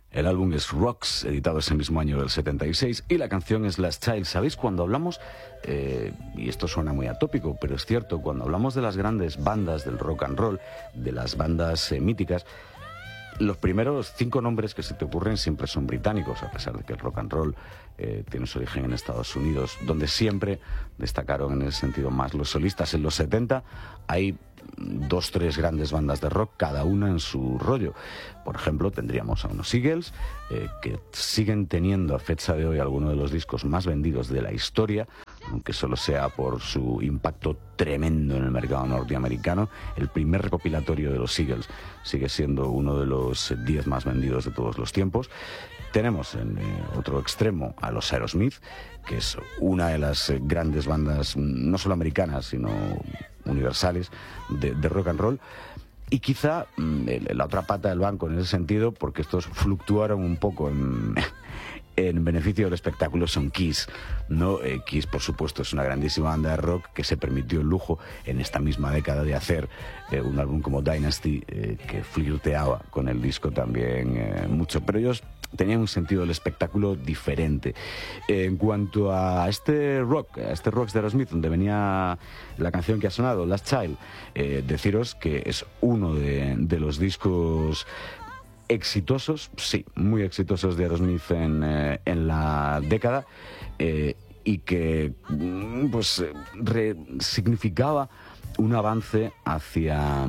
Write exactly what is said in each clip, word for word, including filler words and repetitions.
El álbum es Rocks, editado ese mismo año del setenta y seis, y la canción es Last Child. ¿Sabéis? Cuando hablamos, eh, y esto suena muy atópico, pero es cierto, cuando hablamos de las grandes bandas del rock and roll, de las bandas eh, míticas, los primeros cinco nombres que se te ocurren siempre son británicos, a pesar de que el rock and roll eh, tiene su origen en Estados Unidos, donde siempre destacaron en el sentido más los solistas. En los setenta hay dos, tres grandes bandas de rock, cada una en su rollo. Por ejemplo, tendríamos a unos Eagles, eh, que siguen teniendo a fecha de hoy algunos de los discos más vendidos de la historia, aunque solo sea por su impacto tremendo en el mercado norteamericano. El primer recopilatorio de los Eagles sigue siendo uno de los diez más vendidos de todos los tiempos. Tenemos en eh, otro extremo a los Aerosmith, que es una de las eh, grandes bandas, no solo americanas, sino universales, de, de rock and roll. Y quizá mm, la otra pata del banco en ese sentido, porque estos fluctuaron un poco en... en beneficio del espectáculo, son Kiss, ¿no? Eh, Kiss, por supuesto, es una grandísima banda de rock que se permitió el lujo en esta misma década de hacer eh, un álbum como Dynasty, eh, que flirteaba con el disco también eh, mucho, pero ellos tenían un sentido del espectáculo diferente. Eh, en cuanto a este rock, a este rock de Aerosmith, donde venía la canción que ha sonado, Last Child, eh, deciros que es uno de, de los discos exitosos, sí, muy exitosos de Aerosmith en, eh, en la década, eh, y que pues re, significaba un avance hacia,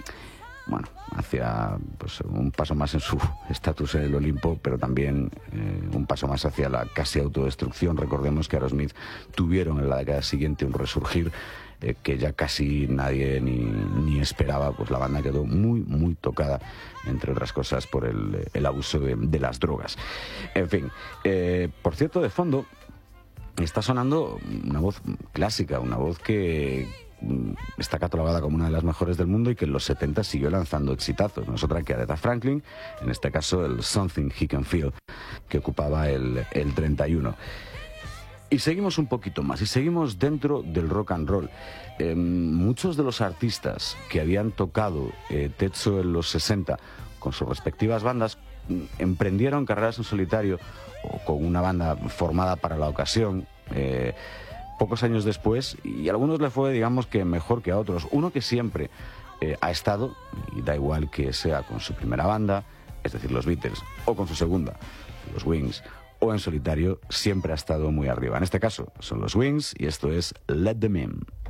bueno, hacia pues, un paso más en su estatus en el Olimpo, pero también eh, un paso más hacia la casi autodestrucción. Recordemos que Aerosmith tuvieron en la década siguiente un resurgir eh, que ya casi nadie ni, ni esperaba. Pues la banda quedó muy, muy tocada, entre otras cosas, por el, el abuso de, de las drogas. En fin, eh, por cierto, de fondo está sonando una voz clásica, una voz que está catalogada como una de las mejores del mundo y que en los setenta siguió lanzando exitazos. No es otra que Aretha Franklin, en este caso el Something He Can Feel, que ocupaba el, el treinta y uno. Y seguimos un poquito más, y seguimos dentro del rock and roll. Eh, muchos de los artistas que habían tocado eh, techo en los sesenta con sus respectivas bandas, emprendieron carreras en solitario o con una banda formada para la ocasión, eh, pocos años después, y a algunos le fue, digamos, que mejor que a otros. Uno que siempre eh, ha estado, y da igual que sea con su primera banda, es decir, los Beatles, o con su segunda, los Wings, o en solitario, siempre ha estado muy arriba. En este caso son los Wings, y esto es Let Them In.